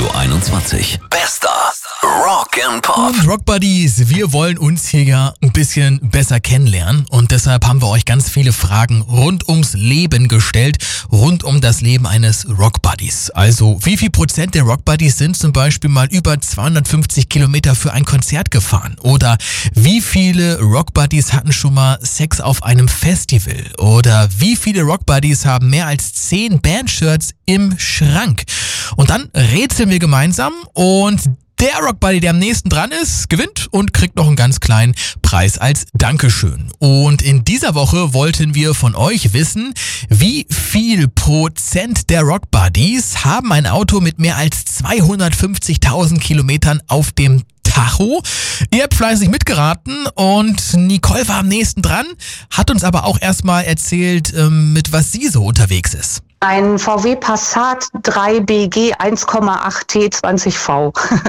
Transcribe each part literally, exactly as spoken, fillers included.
Radio einundzwanzig. Bester Rock and Pop. Und Rock Buddies, wir wollen uns hier ja ein bisschen besser kennenlernen und deshalb haben wir euch ganz viele Fragen rund ums Leben gestellt, rund um das Leben eines Rock Buddies. Also, wie viel Prozent der Rock Buddies sind zum Beispiel mal über zweihundertfünfzig Kilometer für ein Konzert gefahren? Oder wie viele Rock Buddies hatten schon mal Sex auf einem Festival? Oder wie viele Rock Buddies haben mehr als zehn Bandshirts im Schrank? Und dann rätseln wir gemeinsam und der Rock Buddy, der am nächsten dran ist, gewinnt und kriegt noch einen ganz kleinen Preis als Dankeschön. Und in dieser Woche wollten wir von euch wissen, wie viel Prozent der Rock Buddies haben ein Auto mit mehr als zweihundertfünfzigtausend Kilometern auf dem Tacho. Ihr habt fleißig mitgeraten und Nicole war am nächsten dran, hat uns aber auch erstmal erzählt, mit was sie so unterwegs ist. Ein V W Passat drei B G eins Komma acht T zwanzig V.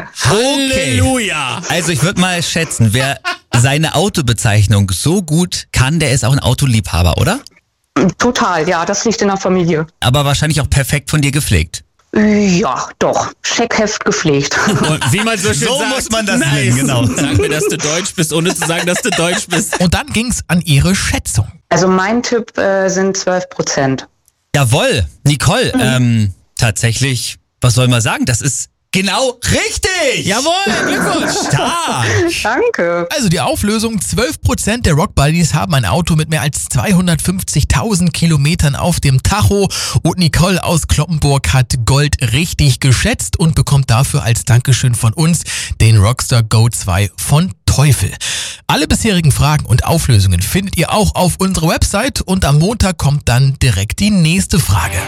Halleluja! Also ich würde mal schätzen, wer seine Autobezeichnung so gut kann, der ist auch ein Autoliebhaber, oder? Total, ja, das liegt in der Familie. Aber wahrscheinlich auch perfekt von dir gepflegt. Ja, doch. Scheckheft gepflegt. Und wie man so schön So sagt, muss man das nice. nennen, genau. Sag mir, dass du Deutsch bist, ohne zu sagen, dass du Deutsch bist. Und dann ging's an ihre Schätzung. Also mein Tipp äh, sind zwölf Prozent. Jawohl, Nicole, mhm. ähm, tatsächlich, was soll man sagen, das ist genau richtig! Jawohl, Glückwunsch! Stark! Danke. Also die Auflösung, zwölf Prozent der Rock Buddies haben ein Auto mit mehr als zweihundertfünfzigtausend Kilometern auf dem Tacho und Nicole aus Cloppenburg hat Gold richtig geschätzt und bekommt dafür als Dankeschön von uns den Rockstar Go zwei von Teufel. Alle bisherigen Fragen und Auflösungen findet ihr auch auf unserer Website und am Montag kommt dann direkt die nächste Frage.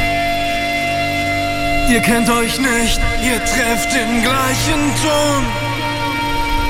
Ihr kennt euch nicht, ihr trefft den gleichen Ton.